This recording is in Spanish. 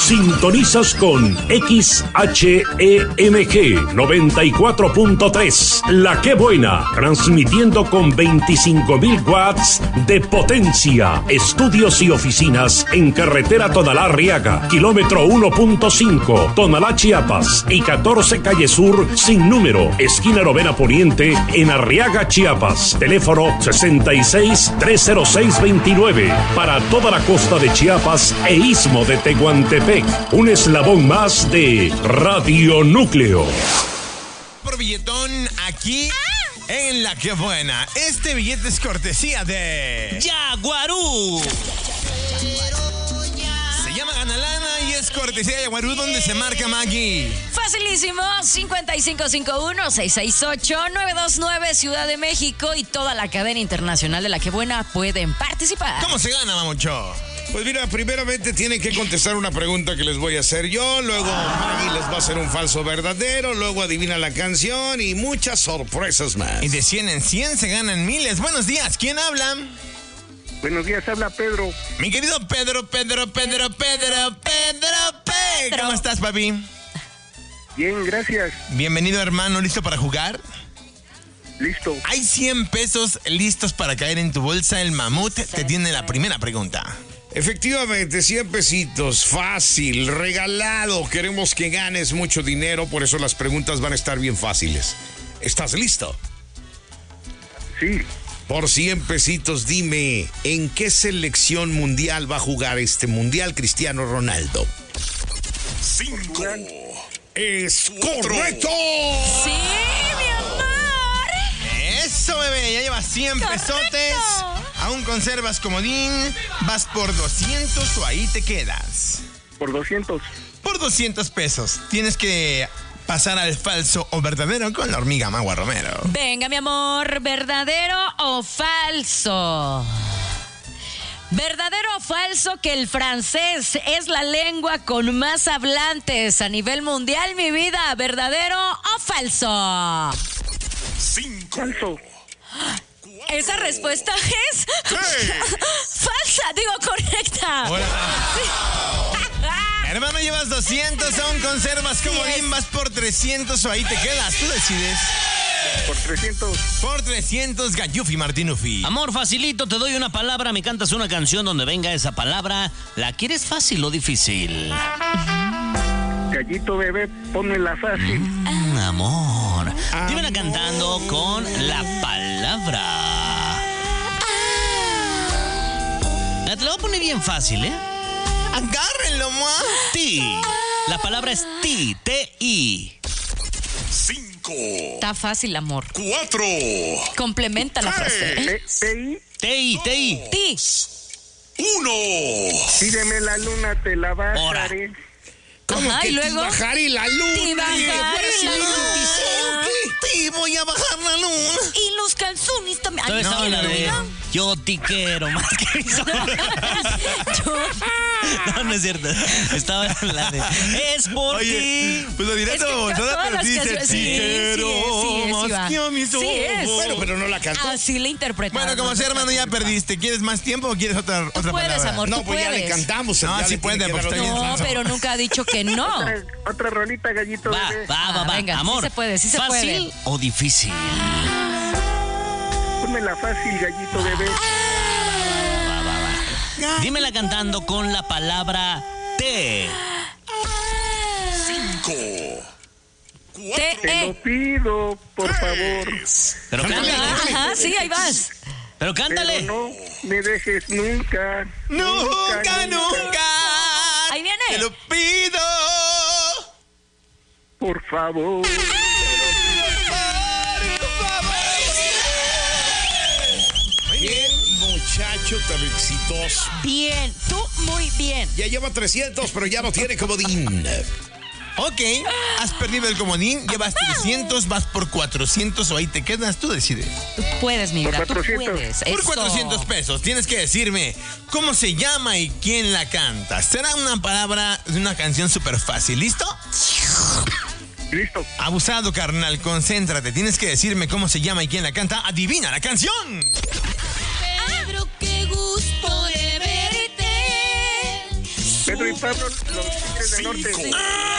Sintonizas con XHEMG 94.3, La Que Buena, transmitiendo con 25.000 watts de potencia. Estudios y oficinas en carretera Tonalá-Arriaga, kilómetro 1.5, Tonalá, Chiapas, y 14 Calle Sur, sin número, esquina Novena Poniente, en Arriaga, Chiapas. Teléfono 66-306-29, para toda la costa de Chiapas e istmo de Tehuantepec. Un eslabón más de Radio Núcleo. Por billetón aquí en La Que Buena. Este billete es cortesía de Yaguarú. Se llama Ganalana y es cortesía de Yaguarú, donde se marca, Maggie. Facilísimo, 5551-668-929, Ciudad de México, y toda la cadena internacional de La Que Buena pueden participar. ¿Cómo se gana, Mamucho? Pues mira, primeramente tienen que contestar una pregunta que les voy a hacer yo, luego Maggie les va a hacer un falso verdadero, luego adivina la canción y muchas sorpresas más. Y de 100 en 100 se ganan miles. Buenos días, ¿quién habla? Buenos días, habla Pedro. Mi querido Pedro. ¿Cómo estás, papi? Bien, gracias. Bienvenido, hermano. ¿Listo para jugar? Listo. Hay 100 pesos listos para caer en tu bolsa. El mamut te tiene la primera pregunta. Efectivamente, 100 pesitos, fácil, regalado. Queremos que ganes mucho dinero, por eso las preguntas van a estar bien fáciles. ¿Estás listo? Sí. Por 100 pesitos, dime, ¿en qué selección mundial va a jugar este mundial Cristiano Ronaldo? 5. ¡Es correcto! ¡Sí, mi amor! Eso, bebé, ya llevas 100 pesotes. Aún conservas comodín. Vas por 200 o ahí te quedas. Por 200. Por 200 pesos. Tienes que pasar al falso o verdadero con la hormiga Magua Romero. Venga, mi amor, ¿verdadero o falso? ¿Verdadero o falso que el francés es la lengua con más hablantes a nivel mundial, mi vida? ¿Verdadero o falso? 5. Falso. Esa respuesta es falsa, digo correcta. Hola. Hermano, llevas 200, aún conservas comodín, vas por 300 o ahí te quedas, tú decides. Por 300. Por 300, Gallufi Martinufi. Amor, facilito, te doy una palabra, me cantas una canción donde venga esa palabra. ¿La quieres fácil o difícil? Gallito bebé, ponmela fácil. Amor. Dímela cantando con la palabra. Te la voy a poner bien fácil, ¿eh? Agárrenlo, ma. Ti. La palabra es ti, T-I. 5. Está fácil, amor. 4. Complementa la frase. TI. T-I, T-I. Ti. 1. Pídeme la luna, te la bajaré. Ajá, y luego. Bajar y la luna. Te bajaré la luna. Te voy a bajar la luna. Y los calzones también. Todavía estaba la de luna. yo te quiero más que mis ojos. No es cierto. Estaba la de es por ti. Pues lo diré Es que todo, todas pero las sí dice canciones- te quiero más que a mis ojos. Sí es. Bueno, pero no la cantó. Así la interpretaron. Bueno, como sea, hermano, ya perdiste. ¿Quieres más tiempo o quieres otra Tú puedes, palabra? amor, No, tú pues ya le puedes. cantamos. No, ya sí le puede, tiene que pues dar está bien. No, pero nunca ha dicho que no. Otra rolita, gallito Va, bebé. va. venga, sí Amor, se puede, sí se ¿fácil puede. o difícil? Pónmela fácil, gallito bebé. Dímela cantando con la palabra T. 5. Te lo pido, por favor. Pero cántale. Ajá, sí, ahí vas. Pero cántale. Pero no me dejes nunca. Nunca. Ahí viene. Te lo pido. Por favor. Bien, muchacho tan exitoso. Bien, tú muy bien. Ya lleva 300, pero ya no tiene comodín. Ok, has perdido el comodín, llevas 300, vas por 400 o ahí te quedas, tú decides. Tú puedes, mi vida, tú 400. puedes. Por Eso. 400 pesos tienes que decirme cómo se llama y quién la canta. Será una palabra de una canción súper fácil, ¿listo? Listo. Abusado, carnal, concéntrate. Tienes que decirme cómo se llama y quién la canta. ¡Adivina la canción! Pedro, qué gusto de verte. Pedro Pedro y Pablo, los Tigres del Norte.